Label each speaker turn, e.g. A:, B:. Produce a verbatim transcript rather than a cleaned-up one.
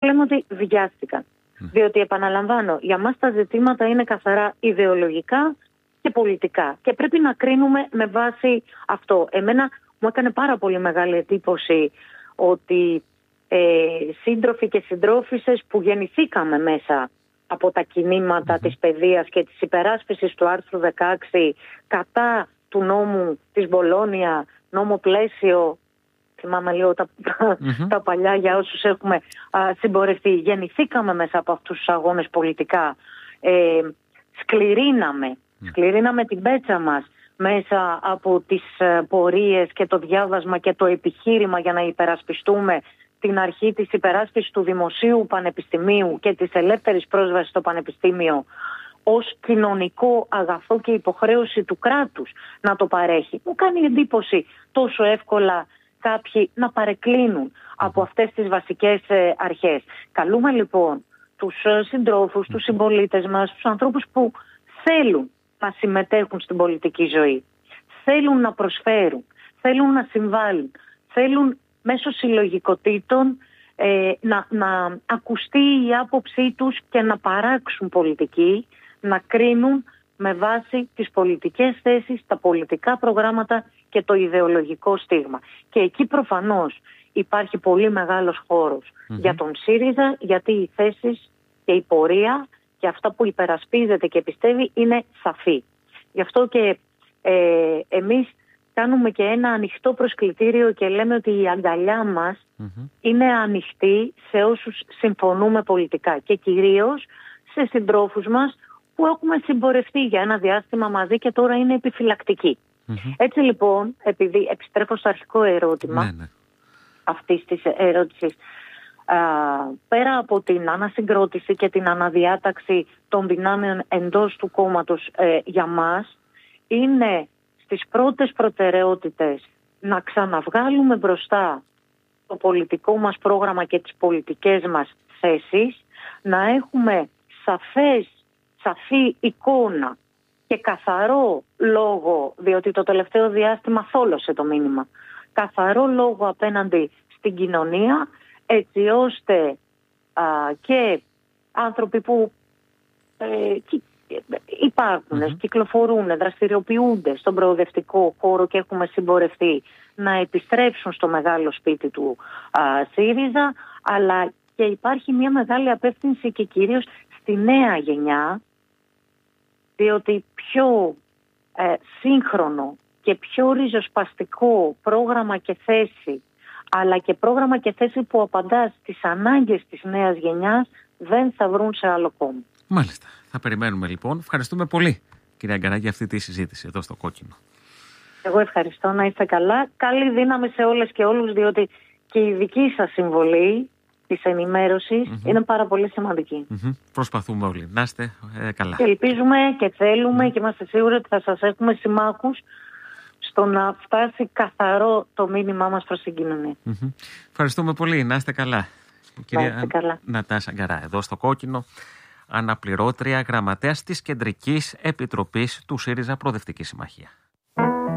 A: λέμε ότι βιάστηκαν. Mm. Διότι, επαναλαμβάνω, για μας τα ζητήματα είναι καθαρά ιδεολογικά και πολιτικά. Και πρέπει να κρίνουμε με βάση αυτό. Εμένα μου έκανε πάρα πολύ μεγάλη εντύπωση ότι ε, σύντροφοι και συντρόφισσες που γεννηθήκαμε μέσα από τα κινήματα mm-hmm. της παιδείας και της υπεράσπισης του άρθρου δεκαέξι κατά του νόμου της Μπολόνια, νόμο πλαίσιο, θυμάμαι λίγο τα, mm-hmm. τα παλιά για όσους έχουμε α, συμπορευτεί, γεννηθήκαμε μέσα από αυτούς τους αγώνες πολιτικά, ε, σκληρίναμε, mm. σκληρίναμε την πέτσα μας μέσα από τις ε, πορείες και το διάβασμα και το επιχείρημα για να υπερασπιστούμε την αρχή της υπεράσπισης του δημοσίου πανεπιστημίου και της ελεύθερης πρόσβασης στο πανεπιστήμιο ως κοινωνικό αγαθό και υποχρέωση του κράτους να το παρέχει. Μου κάνει εντύπωση τόσο εύκολα κάποιοι να παρεκκλίνουν από αυτές τις βασικές ε, αρχές. Καλούμε λοιπόν τους ε, συντρόφους, τους συμπολίτες μας, τους ανθρώπους που θέλουν να συμμετέχουν στην πολιτική ζωή, θέλουν να προσφέρουν, θέλουν να συμβάλλουν, θέλουν μέσω συλλογικοτήτων ε, να, να ακουστεί η άποψή τους και να παράξουν πολιτική, να κρίνουν με βάση τις πολιτικές θέσεις, τα πολιτικά προγράμματα και το ιδεολογικό στίγμα. Και εκεί προφανώς υπάρχει πολύ μεγάλος χώρος mm-hmm. για τον ΣΥΡΙΖΑ, γιατί οι θέσεις και η πορεία και αυτά που υπερασπίζεται και πιστεύει είναι σαφή. Γι' αυτό και ε, εμείς κάνουμε και ένα ανοιχτό προσκλητήριο και λέμε ότι η αγκαλιά μας mm-hmm. είναι ανοιχτή σε όσους συμφωνούμε πολιτικά και κυρίως σε συντρόφους μας που έχουμε συμπορευτεί για ένα διάστημα μαζί και τώρα είναι επιφυλακτικοί. Mm-hmm. Έτσι λοιπόν, επειδή επιστρέφω στο αρχικό ερώτημα ναι, ναι. αυτής της ερώτησης, α, πέρα από την ανασυγκρότηση και την αναδιάταξη των δυνάμεων εντός του κόμματος ε, για μας, είναι στις πρώτες προτεραιότητες να ξαναβγάλουμε μπροστά το πολιτικό μας πρόγραμμα και τις πολιτικές μας θέσεις, να έχουμε σαφές, σαφή εικόνα και καθαρό λόγο, διότι το τελευταίο διάστημα θόλωσε το μήνυμα, καθαρό λόγο απέναντι στην κοινωνία, έτσι ώστε α, και άνθρωποι που ε, υπάρχουν, mm-hmm. κυκλοφορούν, δραστηριοποιούνται στον προοδευτικό χώρο και έχουμε συμπορευτεί να επιστρέψουν στο μεγάλο σπίτι του α, ΣΥΡΙΖΑ, αλλά και υπάρχει μια μεγάλη απεύθυνση και κυρίως στη νέα γενιά, διότι πιο ε, σύγχρονο και πιο ριζοσπαστικό πρόγραμμα και θέση, αλλά και πρόγραμμα και θέση που απαντά στις ανάγκες της νέας γενιάς, δεν θα βρουν σε άλλο κόμμα.
B: Μάλιστα. Θα περιμένουμε λοιπόν. Ευχαριστούμε πολύ, κυρία Γκαρά, για αυτή τη συζήτηση εδώ στο Κόκκινο.
A: Εγώ ευχαριστώ, να είστε καλά. Καλή δύναμη σε όλες και όλους, διότι και η δική σας συμβολή της ενημέρωσης mm-hmm. είναι πάρα πολύ σημαντική.
B: Mm-hmm. Προσπαθούμε όλοι. Να είστε ε, καλά.
A: Και ελπίζουμε και θέλουμε mm-hmm. και είμαστε σίγουροι ότι θα σας έχουμε συμμάχους στο να φτάσει καθαρό το μήνυμά μας προς την κοινωνία.
B: Mm-hmm. Ευχαριστούμε πολύ. Να είστε καλά.
A: Να
B: κυρία
A: είστε καλά.
B: Νατάσα Γκαρά, εδώ στο Κόκκινο, αναπληρώτρια γραμματέας της Κεντρικής Επιτροπής του ΣΥΡΙΖΑ Προοδευτική Συμμαχία.